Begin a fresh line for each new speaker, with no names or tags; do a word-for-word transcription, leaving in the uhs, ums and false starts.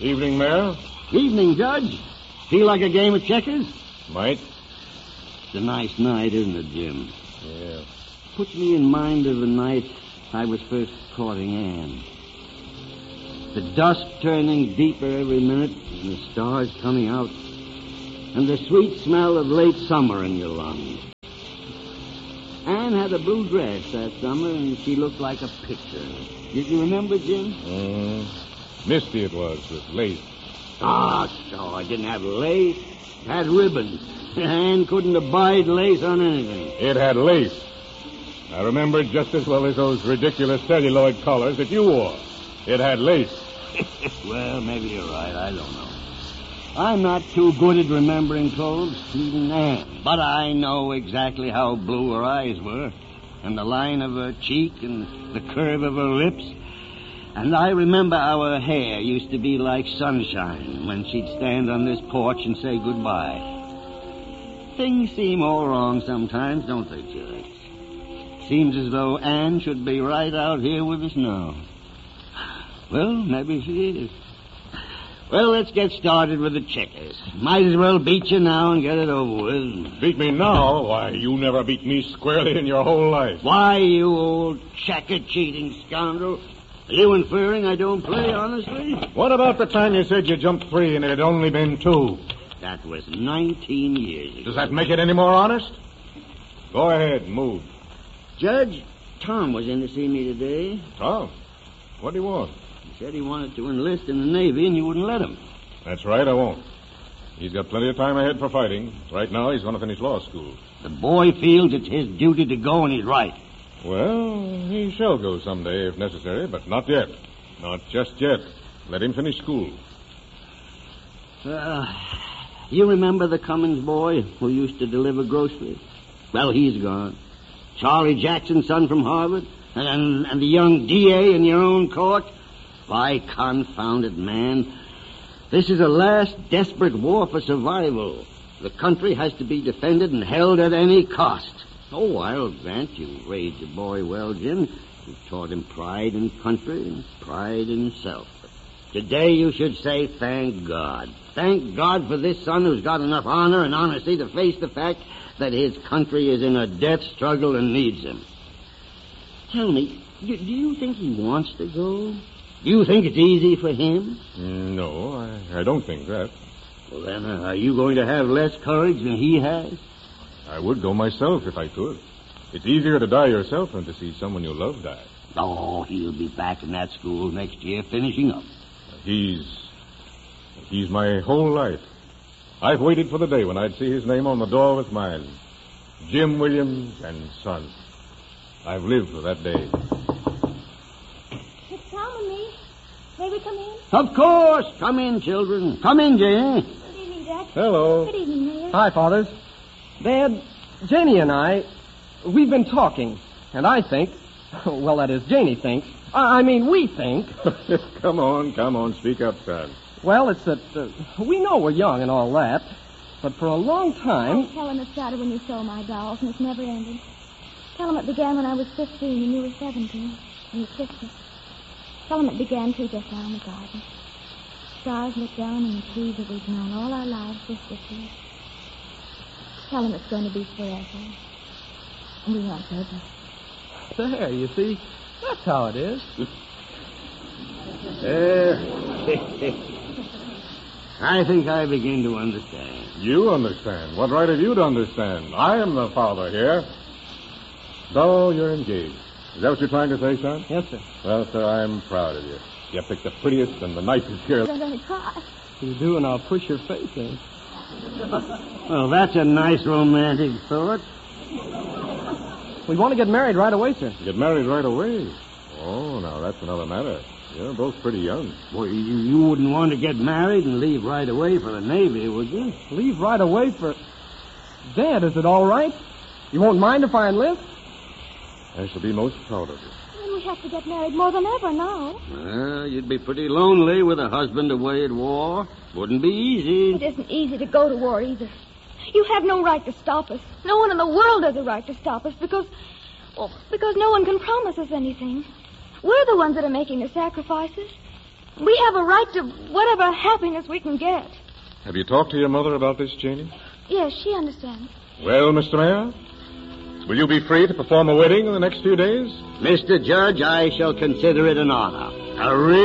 Evening, Mayor.
Evening, Judge. Feel like a game of checkers?
Might.
It's a nice night, isn't it, Jim?
Yeah.
Puts me in mind of the night I was first courting Anne. The dusk turning deeper every minute, and the stars coming out, and the sweet smell of late summer in your lungs. Anne had a blue dress that summer, and she looked like a picture. Did you remember, Jim?
Mm-hmm. Misty it was, with lace.
Ah, so it didn't have lace. It had ribbons. Anne couldn't abide lace on anything.
It had lace. I remember it just as well as those ridiculous celluloid collars that you wore. It had lace.
Well, maybe you're right. I don't know. I'm not too good at remembering clothes, even Anne. But I know exactly how blue her eyes were, and the line of her cheek, and the curve of her lips. And I remember how her hair used to be like sunshine when she'd stand on this porch and say goodbye. Things seem all wrong sometimes, don't they, Judge? Seems as though Anne should be right out here with us now. Well, maybe she is. Well, let's get started with the checkers. Might as well beat you now and get it over with.
Beat me now? Why, you never beat me squarely in your whole life.
Why, you old checker-cheating scoundrel. Are you inferring I don't play, honestly?
What about the time you said you jumped three and it had only been two?
That was nineteen years ago.
Does that make it any more honest? Go ahead, move.
Judge, Tom was in to see me today.
Tom? What do you want?
He said he wanted to enlist in the Navy and you wouldn't let him.
That's right, I won't. He's got plenty of time ahead for fighting. Right now, he's going to finish law school.
The boy feels it's his duty to go, and he's right.
Well, he shall go someday if necessary, but not yet. Not just yet. Let him finish school.
Uh, you remember the Cummins boy who used to deliver groceries? Well, he's gone. Charlie Jackson's son from Harvard, and, and, and the young D A in your own court. By confounded man, this is a last desperate war for survival. The country has to be defended and held at any cost. Oh, I'll grant you raised your boy well, Jim. You taught him pride in country and pride in self. Today you should say thank God. Thank God for this son who's got enough honor and honesty to face the fact that his country is in a death struggle and needs him. Tell me, do you think he wants to go? Do you think it's easy for him?
No, I, I don't think that.
Well, then, uh, are you going to have less courage than he has?
I would go myself if I could. It's easier to die yourself than to see someone you love die.
Oh, he'll be back in that school next year finishing up.
He's... He's my whole life. I've waited for the day when I'd see his name on the door with mine. Jim Williams and Son. I've lived for that day.
It's Tom and me. May we come in?
Of course. Come in, children. Come in, Jane.
Good evening, Dad.
Hello.
Good evening, Mayor.
Hi, Fathers. Dad, Janie and I, we've been talking, and I think, well, that is, Janie thinks, I, I mean, we think.
Come on, come on, speak up, son.
Well, it's that uh, we know we're young and all that, but for a long time...
Oh, tell him it started when you stole my dolls, and it's never ended. Tell him it began when I was fifteen and you were seventeen, and you kissed me. Tell him it began, too, just now in the garden. Stars looked down and the trees that we've known all our lives just disappeared. Tell him it's going to be forever. And we want to.
There, you see, that's how it is.
Uh, I think I begin to understand.
You understand? What right have you to understand? I am the father here. So you're engaged. Is that what you're trying to say, son?
Yes, sir.
Well, sir, I'm proud of you. You picked the prettiest and the nicest girl.
I'm going to cry.
You do, and I'll push your face in.
Well, that's a nice romantic thought.
We want to get married right away, sir.
Get married right away? Oh, now that's another matter. You're both pretty young.
Well, you, you wouldn't want to get married and leave right away for the Navy, would you?
Leave right away for... Dad, is it all right? You won't mind if I enlist?
I shall be most proud of you.
Well, we have to get married more than ever now.
Well, you'd be pretty lonely with a husband away at war. Wouldn't be easy.
It isn't easy to go to war either. You have no right to stop us. No one in the world has a right to stop us because... Well, because no one can promise us anything. We're the ones that are making the sacrifices. We have a right to whatever happiness we can get.
Have you talked to your mother about this, Janie?
Yes, she understands.
Well, Mister Mayor, will you be free to perform a wedding in the next few days?
Mister Judge, I shall consider it an honor. A real